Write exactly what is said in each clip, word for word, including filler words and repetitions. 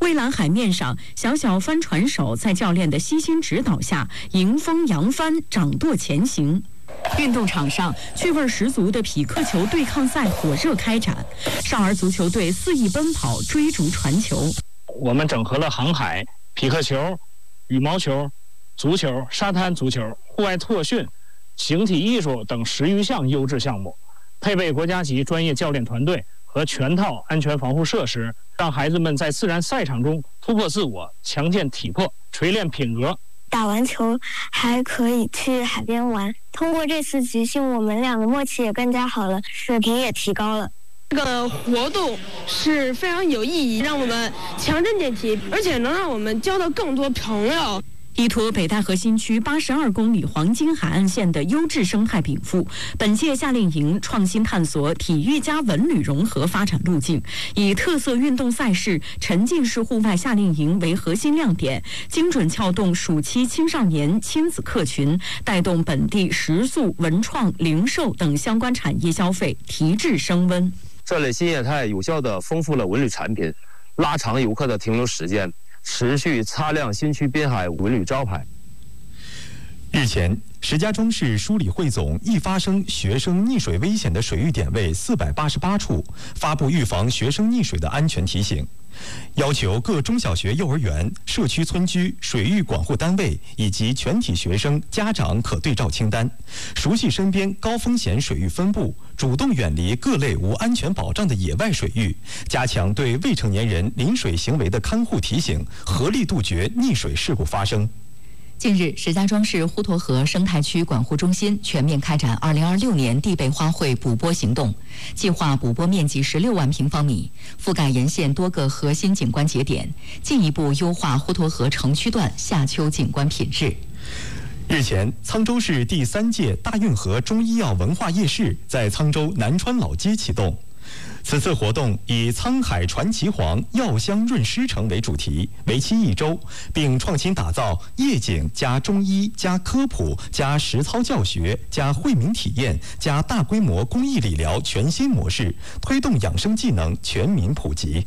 蔚蓝海面上，小小帆船手在教练的悉心指导下，迎风扬帆，掌舵前行。运动场上，趣味十足的匹克球对抗赛火热开展，少儿足球队肆意奔跑，追逐传球。 我们整合了航海、匹克球、羽毛球、足球、沙滩足球、户外特训、形体艺术等十余项优质项目，配备国家级专业教练团队和全套安全防护设施，让孩子们在自然赛场中突破自我，强健体魄，锤炼品格。 打完球还可以去海边玩。通过这次集训，我们俩的默契也更加好了，水平也提高了。 这个活动是非常有意义，让我们强身健体，而且能让我们交到更多朋友。 依托北戴河新区八十二公里黄金海岸线的优质生态禀赋，本届夏令营创新探索体育加文旅融合发展路径，以特色运动赛事、沉浸式户外夏令营为核心亮点，精准撬动暑期青少年亲子客群，带动本地食宿、文创、零售等相关产业消费提质升温。 这类新业态有效地丰富了文旅产品，拉长游客的停留时间，持续擦亮新区滨海文旅招牌。 日前，石家庄市梳理汇总易发生学生溺水危险的水域点位四百八十八处，发布预防学生溺水的安全提醒，要求各中小学、幼儿园、社区村居、水域管护单位以及全体学生、家长可对照清单，熟悉身边高风险水域分布，主动远离各类无安全保障的野外水域，加强对未成年人临水行为的看护提醒，合力杜绝溺水事故发生。 近日，石家庄市滹沱河生态区管护中心全面开展二零二六年地贝花卉补播行动，计划补播面积十六万平方米，覆盖沿线多个核心景观节点，进一步优化滹沱河城区段夏秋景观品质。 日前，沧州市第三届大运河中医药文化夜市在沧州南川老街启动。此次活动以沧海传奇黄，药香润湿城为主题，为期一周，并创新打造夜景加中医加科普加实操教学加惠民体验加大规模公益理疗全新模式，推动养生技能全民普及。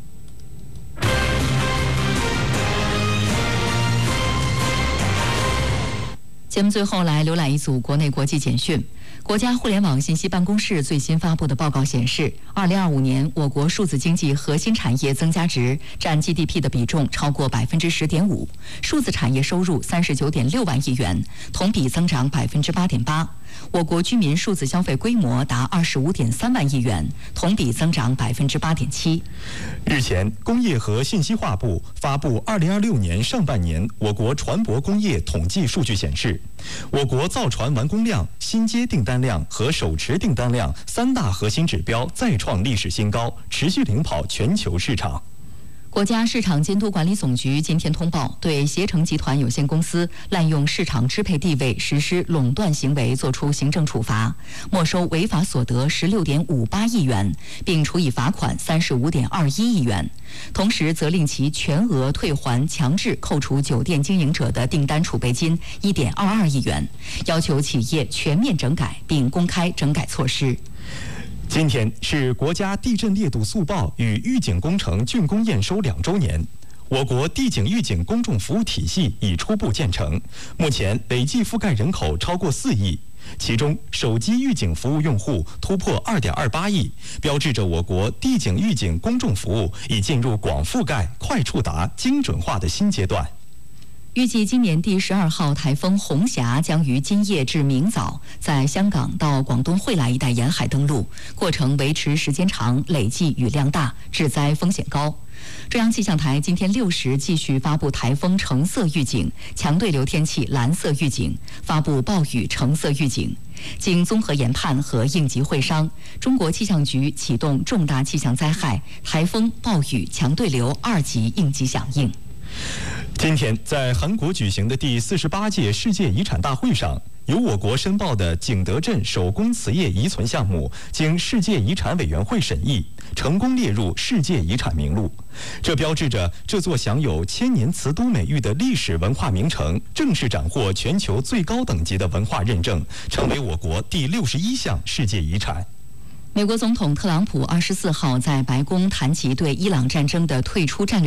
节目最后来浏览一组国内国际简讯。国家互联网信息办公室最新发布的报告显示，二零二五年我国数字经济核心产业增加值占 G D P 的比重超过百分之十点五，数字产业收入三十九点六万亿元，同比增长百分之八点八。我国居民数字消费规模达二十五点三万亿元，同比增长百分之八点七。 日前，工业和信息化部发布二零二六年上半年我国船舶工业统计数据显示，我国造船完工量、新接订单量和手持订单量三大核心指标再创历史新高，持续领跑全球市场。 国家市场监督管理总局今天通报，对携程集团有限公司滥用市场支配地位实施垄断行为作出行政处罚，没收违法所得十六点五八亿元，并处以罚款三十五点二一亿元。同时，责令其全额退还强制扣除酒店经营者的订单储备金一点二二亿元，要求企业全面整改并公开整改措施。 今天是国家地震烈度速报与预警工程竣工验收两周年，我国地警预警公众服务体系已初步建成，目前累计覆盖人口超过四亿，其中手机预警服务用户突破二点二八亿，标志着我国地警预警公众服务已进入广覆盖、快触达、精准化的新阶段。 预计今年第十二号台风红霞将于今夜至明早在香港到广东惠来一带沿海登陆，过程维持时间长，累计雨量大，致灾风险高。中央气象台今天六时继续发布台风橙色预警、强对流天气蓝色预警，发布暴雨橙色预警。经综合研判和应急会商，中国气象局启动重大气象灾害台风、暴雨、强对流二级应急响应。 今天在韩国举行的第四十八届世界遗产大会上，由我国申报的景德镇手工瓷业遗存项目经世界遗产委员会审议，成功列入世界遗产名录。这标志着这座享有千年瓷都美誉的历史文化名城正式斩获全球最高等级的文化认证，成为我国第六十一项世界遗产。 美国总统特朗普二十四号在白宫谈及对伊朗战争的退出战略